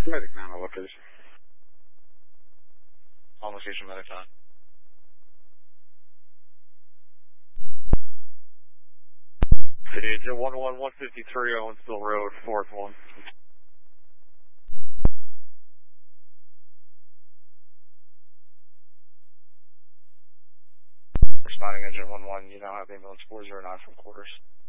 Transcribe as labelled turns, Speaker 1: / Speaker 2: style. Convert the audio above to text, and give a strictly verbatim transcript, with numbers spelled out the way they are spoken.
Speaker 1: Medic nine on location.
Speaker 2: On location, medic nine. Page one one one fifty-three Owensville Road, fourth one. Responding engine one one, you now have ambulance four zero nine from quarters.